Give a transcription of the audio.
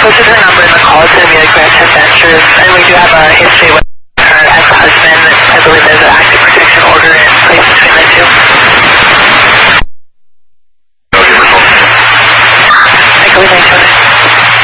posted her number in the call. It's going to be like Grand Adventures, and we do have a history with